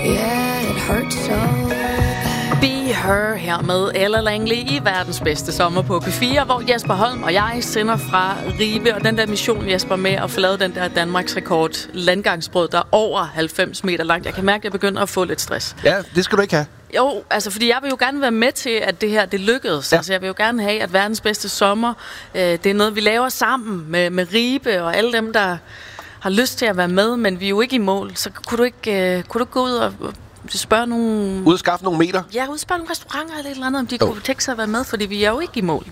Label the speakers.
Speaker 1: Yeah, it hurts so bad.
Speaker 2: Be Her her med Ella Langley i verdens bedste sommer på P4, hvor Jesper Holm og jeg sender fra Ribe, og den der mission, Jesper, med at få lavet den der Danmarks rekord landgangsbrød, der er over 90 meter langt. Jeg kan mærke, at jeg begynder at få lidt stress.
Speaker 3: Ja, det skal du ikke have.
Speaker 2: Jo, altså fordi jeg vil jo gerne være med til, at det her, det lykkedes. Ja. Altså jeg vil jo gerne have, at verdens bedste sommer, det er noget, vi laver sammen med Ribe og alle dem, der har lyst til at være med, men vi er jo ikke i mål. Så kunne du ikke gå ud og spørge nogle...
Speaker 3: Ud og skaffe nogle meter?
Speaker 2: Ja, ud og spørge nogle restauranter eller et eller andet, om de kunne tænke sig at være med, fordi vi er jo ikke i mål.